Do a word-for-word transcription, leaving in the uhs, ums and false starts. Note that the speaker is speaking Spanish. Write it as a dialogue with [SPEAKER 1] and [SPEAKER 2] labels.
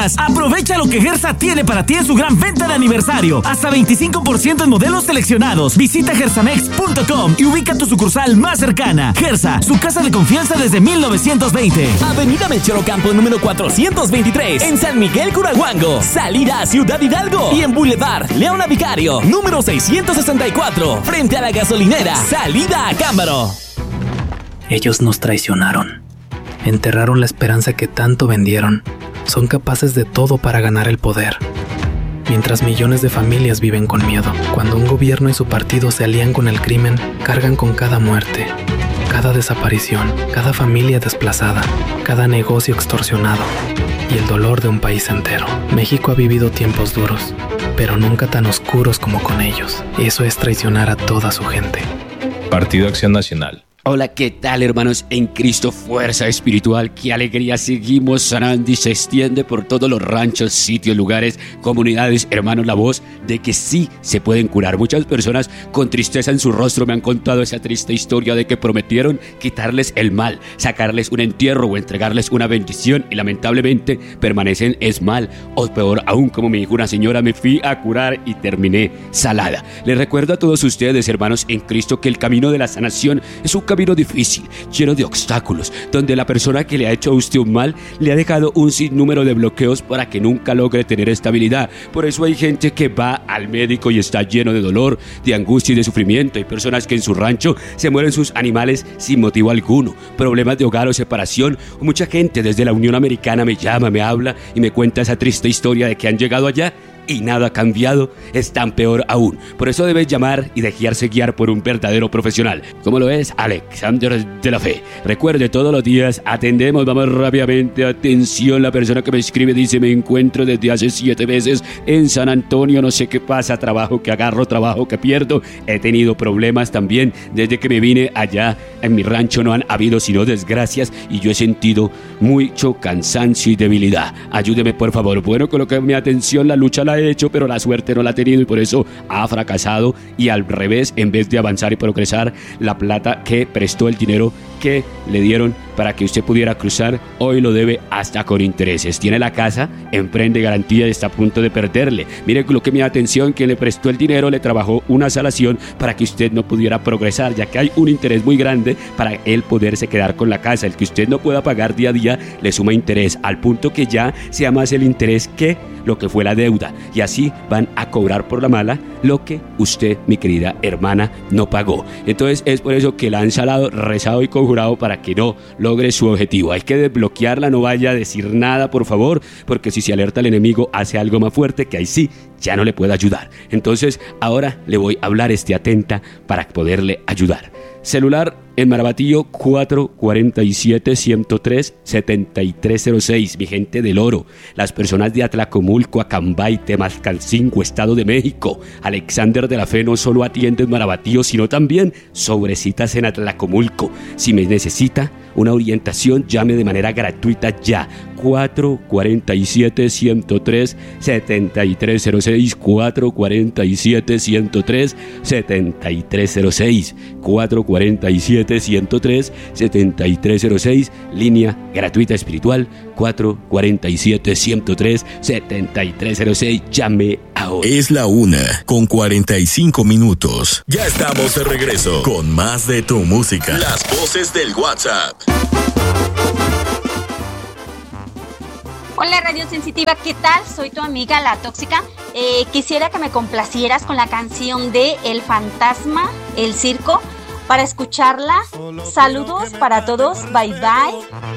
[SPEAKER 1] más. Aprovecha lo que Gersa tiene para ti en su gran venta de aniversario. Hasta veinticinco por ciento en modelos seleccionados. Visita gersamex punto com y ubica tu sucursal más cercana. Gersa, su casa de confianza desde mil novecientos veinte.
[SPEAKER 2] Avenida Melchor Ocampo número cuatrocientos veintitrés, en San Miguel Curahuango, salida a Ciudad Hidalgo. Y en Boulevard Leona Vicario, número seiscientos sesenta y cuatro, frente a la gasolinera, salida a Cámbaro.
[SPEAKER 3] Ellos nos traicionaron. Enterraron la esperanza que tanto vendieron. Son capaces de todo para ganar el poder. Mientras millones de familias viven con miedo. Cuando un gobierno y su partido se alían con el crimen, cargan con cada muerte, cada desaparición, cada familia desplazada, cada negocio extorsionado y el dolor de un país entero. México ha vivido tiempos duros, pero nunca tan oscuros como con ellos. Eso es traicionar a toda su gente.
[SPEAKER 4] Partido Acción Nacional.
[SPEAKER 5] Hola, ¿qué tal, hermanos en Cristo? Fuerza espiritual, qué alegría, seguimos sanando y se extiende por todos los ranchos, sitios, lugares, comunidades, hermanos, la voz de que sí se pueden curar. Muchas personas con tristeza en su rostro me han contado esa triste historia de que prometieron quitarles el mal, sacarles un entierro o entregarles una bendición y lamentablemente permanecen es mal, o peor aún, como me dijo una señora, me fui a curar y terminé salada. Les recuerdo a todos ustedes, hermanos en Cristo, que el camino de la sanación es un camino camino difícil, lleno de obstáculos, donde la persona que le ha hecho a usted un mal le ha dejado un sinnúmero de bloqueos para que nunca logre tener estabilidad. Por eso hay gente que va al médico y está lleno de dolor, de angustia y de sufrimiento. Hay personas que en su rancho se mueren sus animales sin motivo alguno, problemas de hogar o separación. Mucha gente desde la Unión Americana me llama, me habla y me cuenta esa triste historia de que han llegado allá y nada ha cambiado, están peor aún. Por eso debes llamar y dejarse guiar por un verdadero profesional, como lo es Alexander de la Fe. Recuerde, todos los días atendemos, vamos rápidamente, atención, la persona que me escribe dice: me encuentro desde hace siete meses en San Antonio, no sé qué pasa, trabajo que agarro, trabajo que pierdo, he tenido problemas también, desde que me vine allá en mi rancho no han habido sino desgracias y yo he sentido mucho cansancio y debilidad, ayúdeme por favor. Bueno, coloque mi atención, la lucha la he hecho, pero la suerte no la ha tenido y por eso ha fracasado, y al revés, en vez de avanzar y progresar, la plata que prestó, el dinero que le dieron para que usted pudiera cruzar, hoy lo debe hasta con intereses. Tiene la casa, emprende garantía y está a punto de perderle. Mire lo que me da atención, que le prestó el dinero, le trabajó una salación para que usted no pudiera progresar, ya que hay un interés muy grande para él poderse quedar con la casa. El que usted no pueda pagar día a día le suma interés, al punto que ya sea más el interés que lo que fue la deuda, y así van a cobrar por la mala lo que usted, mi querida hermana, no pagó. Entonces es por eso que la han salado, rezado y conjurado para que no logre su objetivo. Hay que desbloquearla, no vaya a decir nada, por favor, porque si se alerta al enemigo hace algo más fuerte que ahí sí ya no le puede ayudar. Entonces ahora le voy a hablar, esté atenta para poderle ayudar. Celular en Marabatío cuatro cuatro siete, uno cero tres, siete tres cero seis, mi gente del Oro, las personas de Atlacomulco, Acambay, Temascalcingo, Estado de México. Alexander de la Fe no solo atiende en Marabatío, sino también sobre citas en Atlacomulco. Si me necesita una orientación, llame de manera gratuita ya. cuatro cuatro siete, uno cero tres, siete tres cero seis, cuatro cuatro siete, uno cero tres, siete tres cero seis, cuatro cuatro siete, uno cero tres, siete tres cero seis, línea gratuita espiritual, cuatro cuatro siete, uno cero tres, siete tres cero seis. Llame ahora.
[SPEAKER 6] Es la una con cuarenta y cinco minutos. Ya estamos de regreso con más de tu música. Las voces del WhatsApp.
[SPEAKER 7] Hola Radio Sensitiva, ¿qué tal? Soy tu amiga La Tóxica. Eh, quisiera que me complacieras con la canción de El Fantasma, El Circo, para escucharla. Saludos para todos, bye bye.